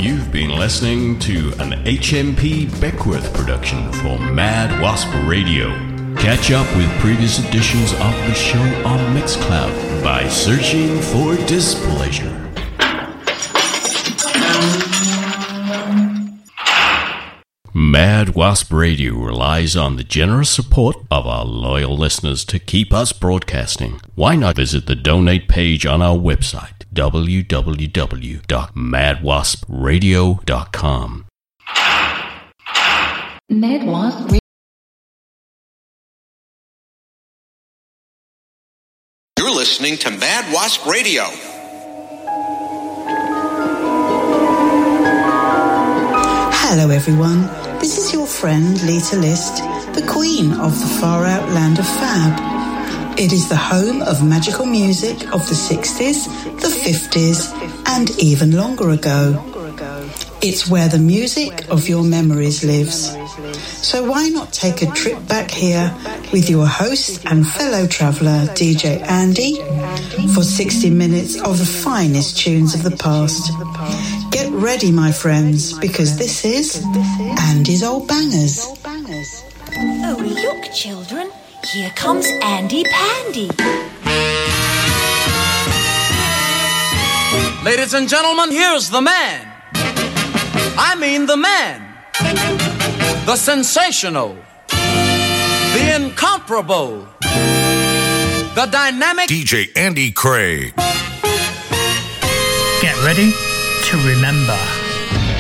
You've been listening to an HMP Beckworth production for Mad Wasp Radio. Catch up with previous editions of the show on Mixcloud by searching for Displeasure. Mad Wasp Radio relies on the generous support of our loyal listeners to keep us broadcasting. Why not visit the donate page on our website, www.madwaspradio.com. Mad Wasp. You're listening to Mad Wasp Radio. Hello everyone, this is your friend Lita List, the queen of the far out land of fab. It is the home of magical music of the 60s, the 50s, and even longer ago. It's where the music of your memories lives. So why not take a trip back here with your host and fellow traveller DJ Andy for 60 minutes of the finest tunes of the past. Get ready, my friends, because this is Andy's Old Bangers. Oh, look, children. Here comes Andy Pandy. Ladies and gentlemen, here's the man. I mean the man. The sensational. The incomparable. The dynamic. DJ Andy Craig. Get ready to remember.